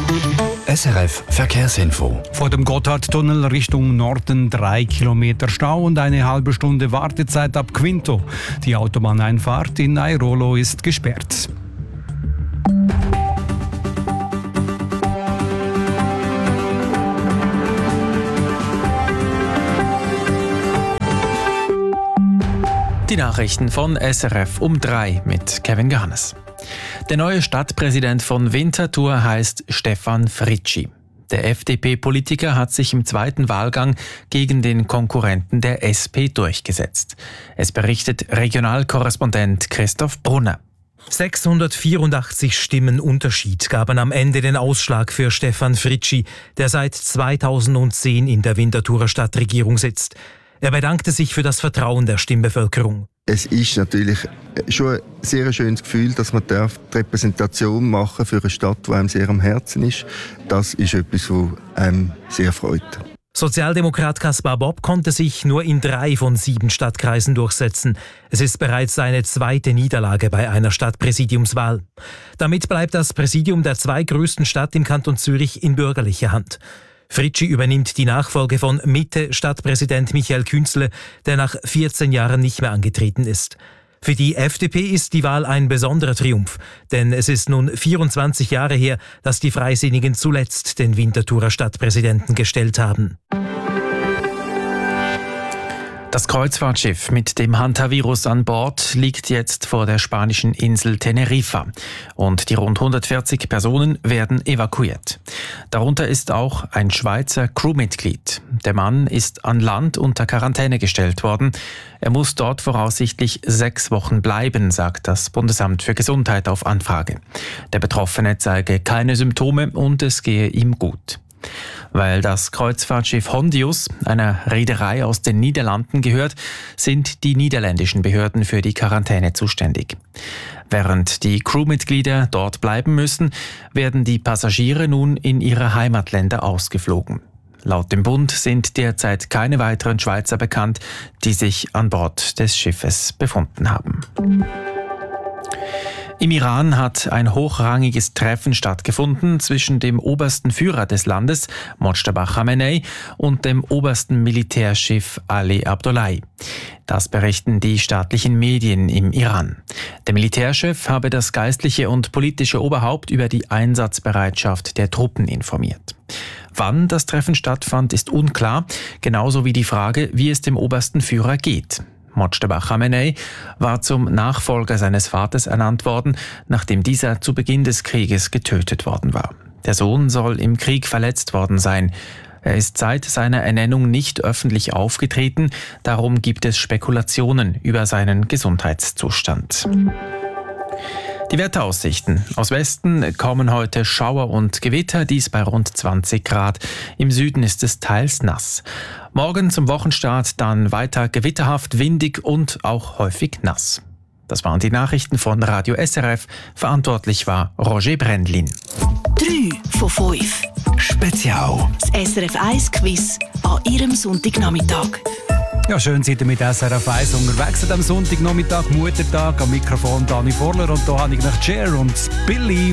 SRF Verkehrsinfo. Vor dem Gotthardtunnel Richtung Norden 3 Kilometer Stau und eine halbe Stunde Wartezeit ab Quinto. Die Autobahneinfahrt in Airolo ist gesperrt. Die Nachrichten von SRF um 3 mit Kevin Johannes. Der neue Stadtpräsident von Winterthur heißt Stefan Fritschi. Der FDP-Politiker hat sich im zweiten Wahlgang gegen den Konkurrenten der SP durchgesetzt. Es berichtet Regionalkorrespondent Christoph Brunner. 684 Stimmen Unterschied gaben am Ende den Ausschlag für Stefan Fritschi, der seit 2010 in der Winterthurer Stadtregierung sitzt. Er bedankte sich für das Vertrauen der Stimmbevölkerung. Es ist natürlich schon ein sehr schönes Gefühl, dass man die Repräsentation machen für eine Stadt, die einem sehr am Herzen ist. Das ist etwas, was einem sehr freut. Sozialdemokrat Kaspar Bob konnte sich nur in 3 von 7 Stadtkreisen durchsetzen. Es ist bereits seine zweite Niederlage bei einer Stadtpräsidiumswahl. Damit bleibt das Präsidium der zweitgrößten Stadt im Kanton Zürich in bürgerlicher Hand. Fritschi übernimmt die Nachfolge von Mitte-Stadtpräsident Michael Künzle, der nach 14 Jahren nicht mehr angetreten ist. Für die FDP ist die Wahl ein besonderer Triumph, denn es ist nun 24 Jahre her, dass die Freisinnigen zuletzt den Winterthurer Stadtpräsidenten gestellt haben. Das Kreuzfahrtschiff mit dem Hantavirus an Bord liegt jetzt vor der spanischen Insel Teneriffa und die rund 140 Personen werden evakuiert. Darunter ist auch ein Schweizer Crewmitglied. Der Mann ist an Land unter Quarantäne gestellt worden. Er muss dort voraussichtlich 6 Wochen bleiben, sagt das Bundesamt für Gesundheit auf Anfrage. Der Betroffene zeige keine Symptome und es gehe ihm gut. Weil das Kreuzfahrtschiff Hondius einer Reederei aus den Niederlanden gehört, sind die niederländischen Behörden für die Quarantäne zuständig. Während die Crewmitglieder dort bleiben müssen, werden die Passagiere nun in ihre Heimatländer ausgeflogen. Laut dem Bund sind derzeit keine weiteren Schweizer bekannt, die sich an Bord des Schiffes befunden haben. Im Iran hat ein hochrangiges Treffen stattgefunden zwischen dem obersten Führer des Landes, Mojtaba Khamenei, und dem obersten Militärchef Ali Abdullahi. Das berichten die staatlichen Medien im Iran. Der Militärchef habe das geistliche und politische Oberhaupt über die Einsatzbereitschaft der Truppen informiert. Wann das Treffen stattfand, ist unklar, genauso wie die Frage, wie es dem obersten Führer geht. Mojtaba Khamenei war zum Nachfolger seines Vaters ernannt worden, nachdem dieser zu Beginn des Krieges getötet worden war. Der Sohn soll im Krieg verletzt worden sein. Er ist seit seiner Ernennung nicht öffentlich aufgetreten, darum gibt es Spekulationen über seinen Gesundheitszustand. Die Wetteraussichten. Aus Westen kommen heute Schauer und Gewitter, dies bei rund 20 Grad. Im Süden ist es teils nass. Morgen zum Wochenstart dann weiter gewitterhaft, windig und auch häufig nass. Das waren die Nachrichten von Radio SRF. Verantwortlich war Roger Brendlin. 3 von 5. Spezial. Das SRF 1 Quiz an Ihrem Sonntagnachmittag. Ja, schön seid ihr mit SRF 1 unterwegs am Sonntagnachmittag, Muttertag, am Mikrofon Dani Vorler und da habe ich nach Cher und Billy